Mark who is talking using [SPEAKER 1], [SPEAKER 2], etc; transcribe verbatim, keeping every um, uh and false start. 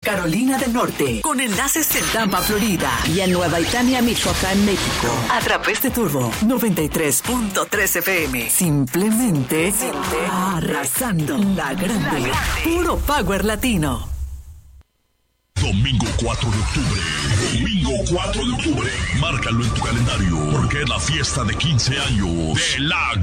[SPEAKER 1] Carolina del Norte, con enlaces en Tampa, Florida, y en Nueva Italia, Michoacán, México, a través de Turbo noventa y tres punto tres F M. Simplemente arrasando la grande. Puro Power Latino.
[SPEAKER 2] Domingo cuatro de octubre. Domingo cuatro de octubre. Márcalo en tu calendario, porque es la fiesta de quince años de la